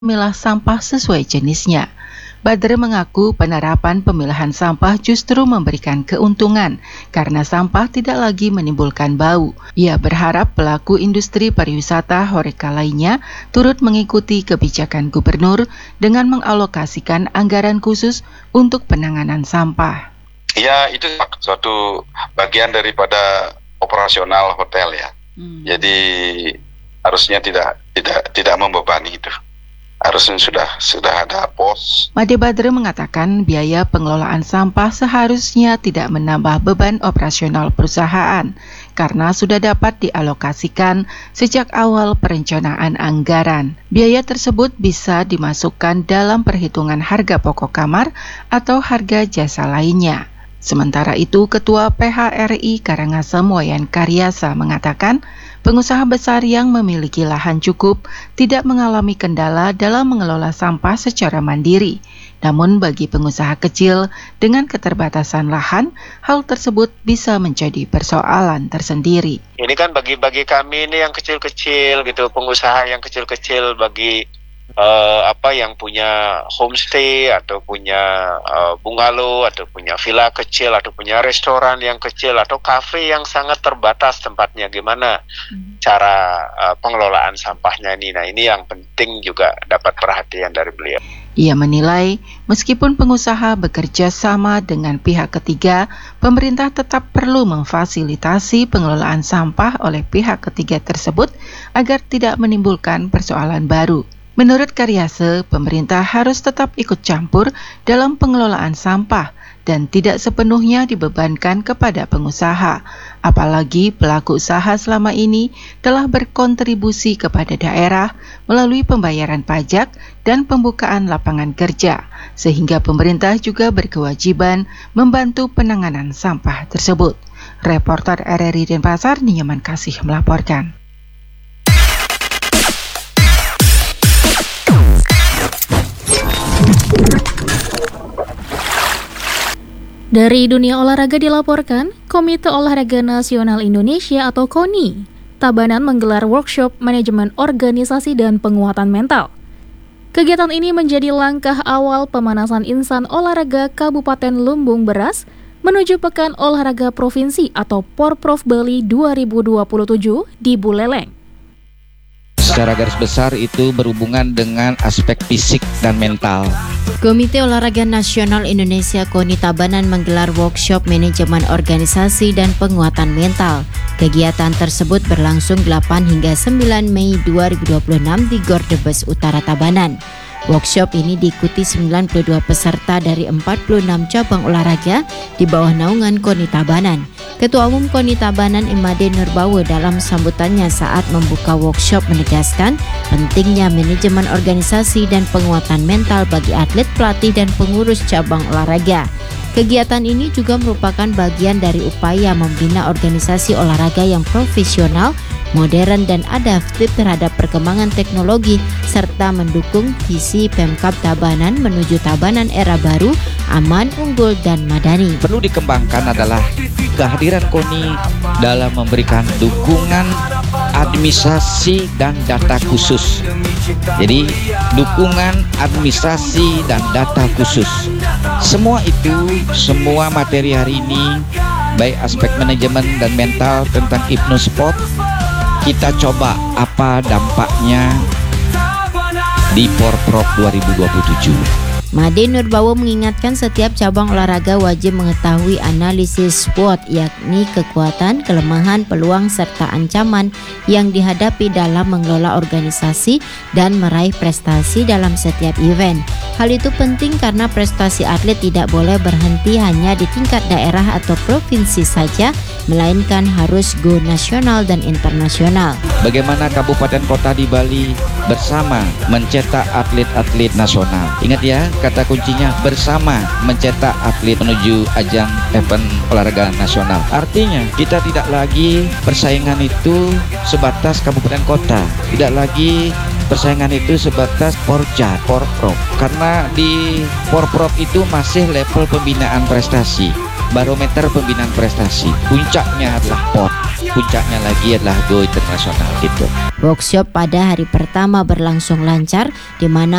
memilah sampah sesuai jenisnya. Badre mengaku penerapan pemilahan sampah justru memberikan keuntungan karena sampah tidak lagi menimbulkan bau. Ia berharap pelaku industri pariwisata Horeca lainnya turut mengikuti kebijakan gubernur dengan mengalokasikan anggaran khusus untuk penanganan sampah. Ya, itu suatu bagian daripada operasional hotel ya. Jadi harusnya tidak membebani itu. Harusnya sudah ada pos. Made Badre mengatakan biaya pengelolaan sampah seharusnya tidak menambah beban operasional perusahaan karena sudah dapat dialokasikan sejak awal perencanaan anggaran. Biaya tersebut bisa dimasukkan dalam perhitungan harga pokok kamar atau harga jasa lainnya. Sementara itu, Ketua PHRI Karangasem Wayan Karyasa mengatakan pengusaha besar yang memiliki lahan cukup tidak mengalami kendala dalam mengelola sampah secara mandiri. Namun bagi pengusaha kecil dengan keterbatasan lahan, hal tersebut bisa menjadi persoalan tersendiri. Ini kan bagi kami ini yang kecil-kecil gitu, pengusaha yang kecil-kecil bagi yang punya homestay atau punya bungalow atau punya villa kecil atau punya restoran yang kecil atau kafe yang sangat terbatas tempatnya, gimana cara pengelolaan sampahnya ini. Nah, ini yang penting juga dapat perhatian dari beliau. Ia menilai meskipun pengusaha bekerja sama dengan pihak ketiga, pemerintah tetap perlu memfasilitasi pengelolaan sampah oleh pihak ketiga tersebut agar tidak menimbulkan persoalan baru. Menurut Karyase, pemerintah harus tetap ikut campur dalam pengelolaan sampah dan tidak sepenuhnya dibebankan kepada pengusaha. Apalagi pelaku usaha selama ini telah berkontribusi kepada daerah melalui pembayaran pajak dan pembukaan lapangan kerja, sehingga pemerintah juga berkewajiban membantu penanganan sampah tersebut. Reporter RRI Denpasar, Ninyaman Kasih melaporkan. Dari dunia olahraga dilaporkan, Komite Olahraga Nasional Indonesia atau KONI, Tabanan menggelar workshop manajemen organisasi dan penguatan mental. Kegiatan ini menjadi langkah awal pemanasan insan olahraga Kabupaten Lumbung Beras menuju Pekan Olahraga Provinsi atau Porprov Bali 2027 di Buleleng. Secara garis besar itu berhubungan dengan aspek fisik dan mental. Komite Olahraga Nasional Indonesia KONI Tabanan menggelar workshop manajemen organisasi dan penguatan mental. Kegiatan tersebut berlangsung 8 hingga 9 Mei 2026 di Gor Debes Utara Tabanan. Workshop ini diikuti 92 peserta dari 46 cabang olahraga di bawah naungan KONI Tabanan. Ketua Umum KONI Tabanan Made Nurbawo dalam sambutannya saat membuka workshop menegaskan pentingnya manajemen organisasi dan penguatan mental bagi atlet, pelatih, dan pengurus cabang olahraga. Kegiatan ini juga merupakan bagian dari upaya membina organisasi olahraga yang profesional, modern, dan adaptif terhadap perkembangan teknologi serta mendukung visi Pemkab Tabanan menuju Tabanan era baru, aman, unggul, dan madani. Perlu dikembangkan adalah kehadiran KONI dalam memberikan dukungan administrasi dan data khusus. Jadi dukungan administrasi dan data khusus. Semua materi hari ini, baik aspek manajemen dan mental tentang Hypnosport, kita coba apa dampaknya di Porprov 2027. Made Nurbawo mengingatkan setiap cabang olahraga wajib mengetahui analisis SWOT, yakni kekuatan, kelemahan, peluang, serta ancaman yang dihadapi dalam mengelola organisasi dan meraih prestasi dalam setiap event. Hal itu penting karena prestasi atlet tidak boleh berhenti hanya di tingkat daerah atau provinsi saja, melainkan harus go nasional dan internasional. Bagaimana kabupaten kota di Bali bersama mencetak atlet-atlet nasional. Ingat ya, kata kuncinya bersama mencetak atlet menuju ajang event olahraga nasional. Artinya kita tidak lagi persaingan itu sebatas kabupaten kota, tidak lagi persaingan itu sebatas Porja, Porprov. Karena di Porprov itu masih level pembinaan prestasi, barometer pembinaan prestasi. Puncaknya adalah POR. puncaknya lagi adalah Go Internasional itu. Workshop pada hari pertama berlangsung lancar, di mana